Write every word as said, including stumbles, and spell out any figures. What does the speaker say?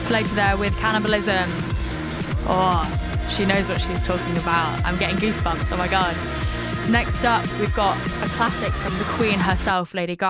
Slater there with Cannibalism. Oh, she knows what she's talking about. I'm getting goosebumps, oh my god. Next up, we've got a classic from the Queen herself, Lady Gaga.